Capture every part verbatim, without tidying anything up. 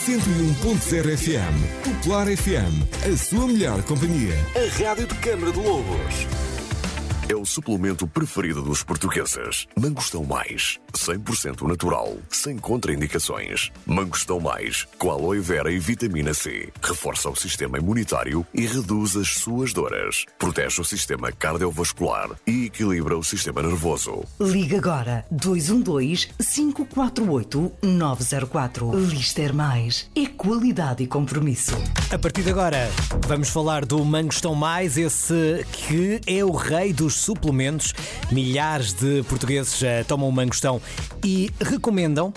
cento e um ponto zero F M. Popular F M, a sua melhor companhia. A rádio de Câmara de Lobos. É o suplemento preferido dos portugueses. Mangostão Mais, cem por cento natural, sem contraindicações. Mangostão Mais, com aloe vera e vitamina C. Reforça o sistema imunitário e reduz as suas dores. Protege o sistema cardiovascular e equilibra o sistema nervoso. Liga agora dois um dois, cinco quatro oito, nove zero quatro. Lister Mais é qualidade e compromisso. A partir de agora, vamos falar do Mangostão Mais, esse que é o rei dos suplementos. Milhares de portugueses uh, tomam o mangostão e recomendam.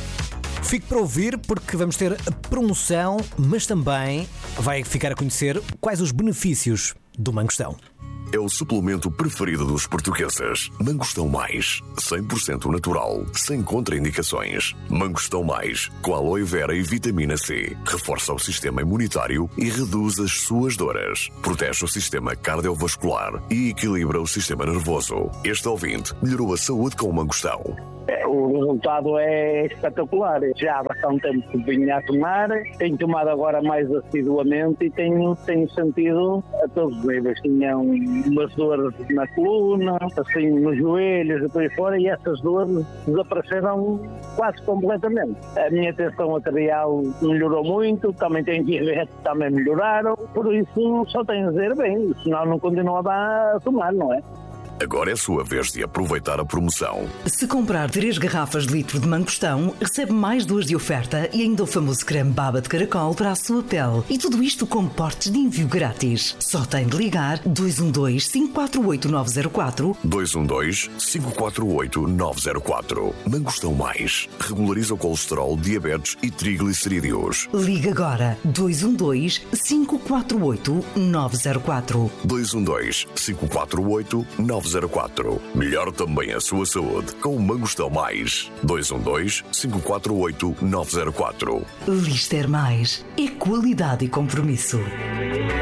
Fique para ouvir porque vamos ter a promoção, mas também vai ficar a conhecer quais os benefícios do mangostão. É o suplemento preferido dos portugueses. Mangostão Mais, cem por cento natural, sem contraindicações. Mangostão Mais, com aloe vera e vitamina C. Reforça o sistema imunitário e reduz as suas dores. Protege o sistema cardiovascular e equilibra o sistema nervoso. Este ouvinte melhorou a saúde com o mangostão. O resultado é espetacular. Já há bastante tempo que vinha a tomar, tenho tomado agora mais assiduamente e tenho, tenho sentido a todos os níveis. Tinha umas dores na coluna, assim nos joelhos e por aí fora, e essas dores desapareceram quase completamente. A minha tensão arterial melhorou muito, também tenho diabetes, também melhoraram, por isso só tenho a dizer bem, senão não continuava a tomar, não é? Agora é a sua vez de aproveitar a promoção. Se comprar três garrafas de litro de mangostão, recebe mais duas de oferta e ainda o famoso creme baba de caracol para a sua pele. E tudo isto com portes de envio grátis. Só tem de ligar dois um dois, cinco quatro oito, nove zero quatro. dois um dois, cinco quatro oito, nove zero quatro. Mangostão Mais. Regulariza o colesterol, diabetes e triglicerídeos. Liga agora dois um dois, cinco quatro oito, nove zero quatro. dois um dois, cinco quatro oito, nove zero quatro. Melhor também a sua saúde com o Mangostão Mais. dois um dois, cinco quatro oito, nove zero quatro. Lister Mais é qualidade e compromisso.